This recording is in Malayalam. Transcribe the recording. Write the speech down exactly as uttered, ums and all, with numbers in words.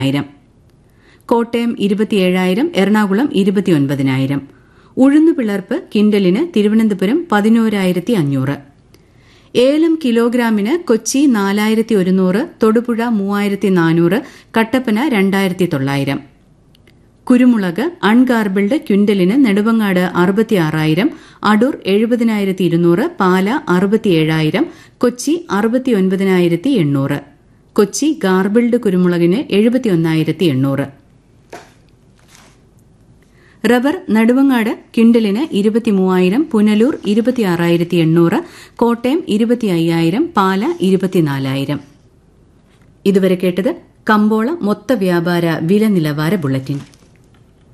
കോട്ടയം ഇരുപത്തിയേഴായിരം, എറണാകുളം ഇരുപത്തിയൊൻപതിനായിരം. ഉഴുന്നുപിളർപ്പ് കിൻഡലിന് തിരുവനന്തപുരം പതിനോരായിരത്തി അഞ്ഞൂറ്. ഏലം കിലോഗ്രാമിന് കൊച്ചി നാലായിരത്തി ഒരുന്നൂറ്, തൊടുപുഴ മൂവായിരത്തി നാനൂറ്, കട്ടപ്പന രണ്ടായിരത്തി തൊള്ളായിരം. കുരുമുളക് അൺഗാർബിൾഡ് ക്വിന്റലിന് നെടുവങ്ങാട് അറുപത്തിയാറായിരം, അടൂർ എഴുപതിനായിരത്തി ഇരുന്നൂറ്, പാല അറുപത്തിയേഴായിരം, കൊച്ചി അറുപത്തിയൊൻപതിനായിരത്തി എണ്ണൂറ്. കൊച്ചി ഗാർബിൾഡ് കുരുമുളകിന് എഴുപത്തിയൊന്നായിരത്തി എണ്ണൂറ്. റബ്ബർ നെടുവങ്ങാട് ക്വിന്റലിന് ഇരുപത്തിമൂവായിരം, പുനലൂർ ഇരുപത്തിയാറായിരത്തി എണ്ണൂറ്, കോട്ടയം ഇരുപത്തി അയ്യായിരം, പാല ഇരുപത്തിനാലായിരം. ഇതുവരെ കേട്ടത് കമ്പോള മൊത്ത വ്യാപാര വില നിലവാര ബുള്ളറ്റിൻ.